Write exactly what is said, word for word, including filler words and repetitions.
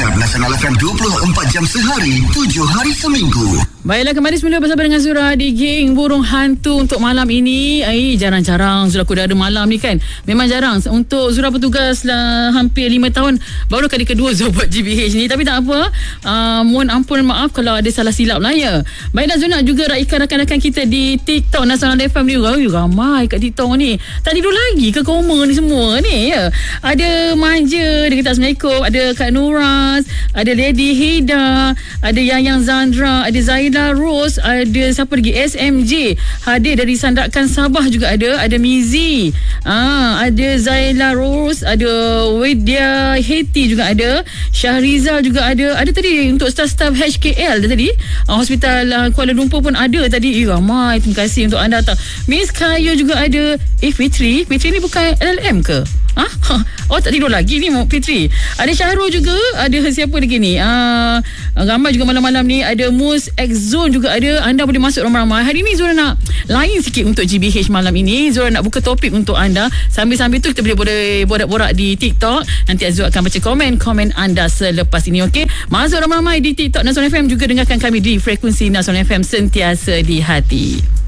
Dengar Nasional F M dua puluh empat jam sehari, tujuh hari seminggu. Baiklah, kembali semula bersama dengan Zura di Geng Burung Hantu untuk malam ini. Eh, jarang-jarang Zura kuda ada malam ni kan. Memang jarang. Untuk Zura bertugas lah hampir lima tahun. Baru kali kedua Zura buat G B H ni. Tapi tak apa. Uh, mohon ampun maaf kalau ada salah silap lah ya. Baiklah, Zura nak juga raikan rakan-rakan kita di TikTok Nasional F M ni. Oh, ramai kat TikTok ni. Tak tidur lagi ke koma ni semua ni ya. Ada Manja, dia kata Assalamualaikum. Ada Kak Nuras. Ada Lady Hida. Ada Yang Zandra. Ada Zaid Rose, ada siapa lagi, S M J hadir dari Sandakan Sabah juga ada, ada Mizi, ah, ada Zaila Rose, ada Widya Heti juga ada, Syahrizal juga ada, ada tadi untuk staf-staf H K L tadi, ah, Hospital uh, Kuala Lumpur pun ada tadi. Eh, ramai, terima kasih untuk anda. Miss Kayo juga ada. Eh, Fitri, Fitri ni bukan L L M ke? Ah, oh, tak tidur lagi ni Fitri. Ada Syahrul juga, ada siapa lagi ni? Ah, ramai juga malam-malam ni. Ada Mus X-Zone juga ada. Anda boleh masuk ramai-ramai. Hari ni Zura nak lain sikit untuk G B H malam ini. Zura nak buka topik untuk anda. Sambil-sambil tu kita boleh, boleh borak-borak di TikTok. Nanti Azura akan baca komen-komen anda selepas ini, okey? Masuk ramai-ramai di TikTok Nasional F M, juga dengarkan kami di frekuensi Nasional F M, sentiasa di hati.